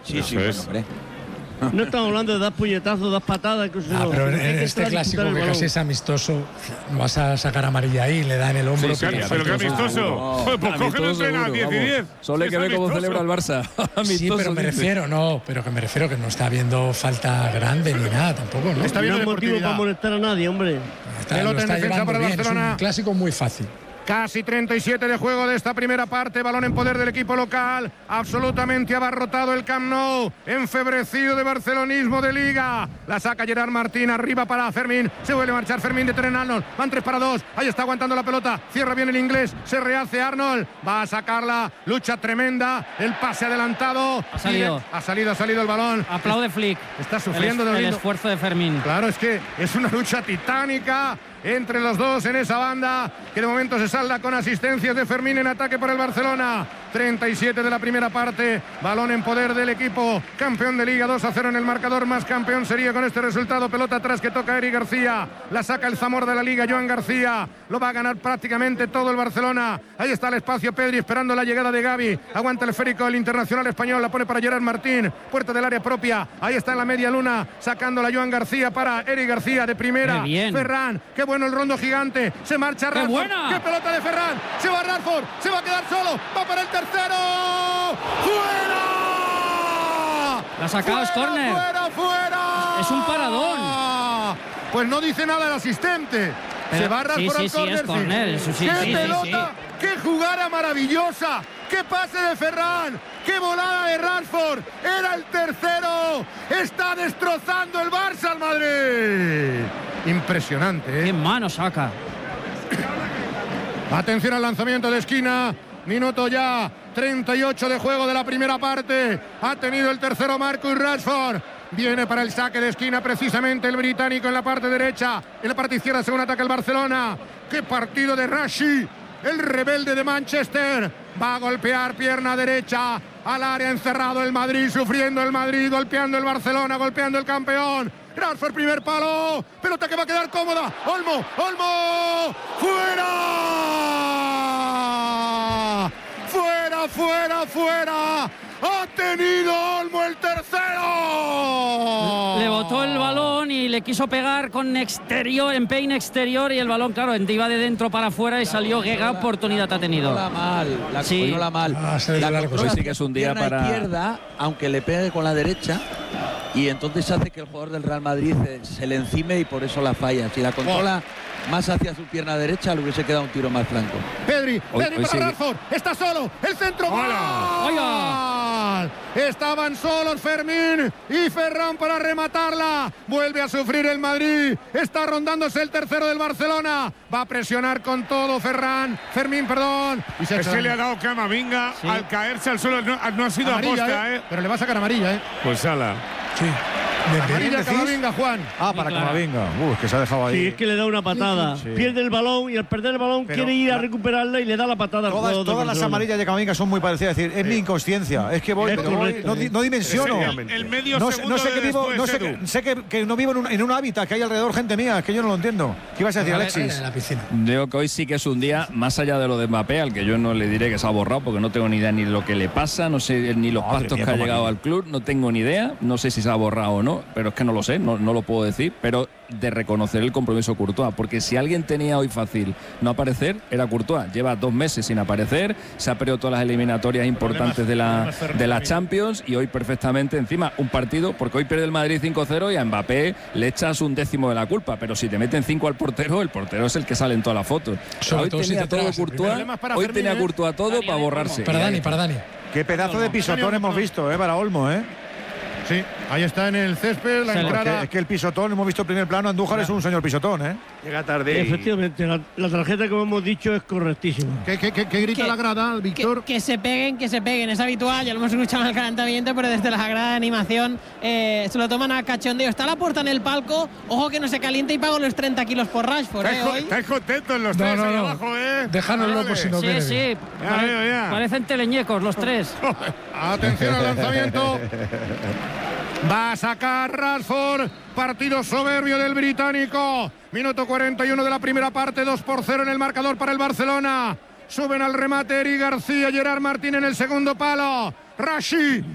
Sí, Eso bueno, es. hombre. No estamos hablando de dar puñetazos, dar patadas. Pero en este clásico que casi es amistoso, no vas a sacar amarilla ahí, le da en el hombro. Sí, pero qué amistoso. Pues coge el entrena 10 y 10. Solo hay que ver cómo celebra el Barça. Sí, pero me refiero que no está habiendo falta grande ni nada tampoco, ¿no? Está bien, no hay motivo para molestar a nadie, hombre. Lo está llevando bien, es un clásico muy fácil. Casi 37 de juego de esta primera parte. Balón en poder del equipo local. Absolutamente abarrotado el Camp Nou. Enfebrecido de barcelonismo de Liga. La saca Gerard Martín arriba para Fermín. Se vuelve a marchar Fermín de Trent Arnold. Van 3 para 2. Ahí está aguantando la pelota. Cierra bien el inglés. Se rehace Arnold. Va a sacarla. Lucha tremenda. El pase adelantado. Ha salido. Ha salido el balón. Aplaude Flick. Está sufriendo el esfuerzo de Fermín. Claro, es que es una lucha titánica entre los dos en esa banda, que de momento se salda con asistencias de Fermín en ataque por el Barcelona. 37 de la primera parte, balón en poder del equipo campeón de Liga, 2-0 en el marcador, más campeón sería con este resultado. Pelota atrás que toca Eric García, la saca el Zamora de la Liga, Joan García, lo va a ganar prácticamente todo el Barcelona. Ahí está el espacio, Pedri esperando la llegada de Gavi, aguanta el esférico el internacional español, la pone para Gerard Martín, puerta del área propia, ahí está en la media luna, sacándola Joan García para Eric García de primera. Ferran, qué bueno el rondo gigante, se marcha Rashford, qué pelota de Ferran, se va Rashford, se va a quedar solo, va para el tercero, ¡fuera! La ha sacado, es córner. ¡Fuera! Es un paradón. Pues no dice nada el asistente. Pero, se va Rashford al córner. Es córner. ¡Qué pelota! ¡Qué jugada maravillosa! ¡Qué pase de Ferran! ¡Qué volada de Rashford! ¡Era el tercero! ¡Está destrozando el Barça al Madrid! Impresionante, ¿eh? ¡Qué mano saca! Atención al lanzamiento de esquina. Minuto ya 38 de juego de la primera parte. Ha tenido el tercero Marcus Rashford. Viene para el saque de esquina precisamente el británico en la parte derecha. En la parte izquierda según ataca el Barcelona. ¡Qué partido de Rashi! El rebelde de Manchester. Va a golpear pierna derecha al área, encerrado el Madrid, sufriendo el Madrid, golpeando el Barcelona, golpeando el campeón. Rashford, primer palo, pelota que va a quedar cómoda. Olmo, fuera. Ha tenido Olmo el tercero. Le botó el balón y le quiso pegar con exterior, empeine exterior, y el balón, claro, iba de dentro para afuera y salió. Qué oportunidad ha tenido. La mal. La controla, sí que es un día para izquierda, aunque le pegue con la derecha, y entonces hace que el jugador del Real Madrid se le encime y por eso la falla. Si la controla más hacia su pierna derecha, le hubiese quedado un tiro más franco. Pedri para Rashford, está solo, el centro. ¡Gol! Estaban solos Fermín y Ferran para rematarla. Vuelve a sufrir el Madrid. Está rondándose el tercero del Barcelona. Va a presionar con todo Fermín, Y es que le ha dado Camavinga al caerse al suelo. No ha sido aposta, ¿eh? Pero le va a sacar amarilla, ¿eh? Pues ala. Sí. Amarilla Camavinga, Juan. Para Camavinga. Es que se ha dejado ahí. Sí, es que le da una patada. Sí. Pierde el balón y al perder el balón quiere ir a recuperarla y le da la patada al jugador. Todas las amarillas de Camavinga son muy parecidas. Es decir, es mi inconsciencia. Es que voy, no dimensiono. El medio No segundo sé que vivo, sé que no vivo en un hábitat, que hay alrededor gente mía. Es que yo no lo entiendo. ¿Qué ibas a decir, Alexis? En la piscina. Digo que hoy sí que es un día, más allá de lo de Mbappé, al que yo no le diré que se ha borrado, porque no tengo ni idea ni de lo que le pasa, no sé ni los pactos que ha llegado al club, no tengo ni idea, no sé si se ha borrado o no, pero es que no lo sé, no lo puedo decir, pero de reconocer el compromiso Courtois, porque si alguien tenía hoy fácil no aparecer, era Courtois. Lleva 2 meses sin aparecer, se ha perdido todas las eliminatorias importantes de la Champions, y hoy perfectamente, encima, un partido, porque hoy pierde el Madrid 5-0 y a Mbappé le echas un décimo de la culpa, pero si te meten 5 al portero, el portero es el que sale en todas las fotos. Hoy tenía todo Courtois, hoy tenía Courtois todo para borrarse. Para Dani. Qué pedazo de pisotón hemos visto, para Olmo, Sí, ahí está en el césped la entrada. Es que el pisotón, hemos visto el primer plano, Andújar es un señor pisotón, Llega tarde. Efectivamente, la tarjeta, como hemos dicho, es correctísima. ¿Qué grita la grada, Víctor? Que se peguen, es habitual, ya lo hemos escuchado en el calentamiento, pero desde la grada de animación se lo toman a cachondeo. Está la puerta en el palco, ojo que no se caliente y pago los 30 kilos por Rashford. Estáis contentos los tres ahí abajo, Déjanos locos si no quieren. Sí. Parecen teleñecos los tres. Atención al lanzamiento. Va a sacar Rashford. Partido soberbio del británico. Minuto 41 de la primera parte. 2-0 en el marcador para el Barcelona. Suben al remate Eric García, Gerard Martín en el segundo palo. Rashi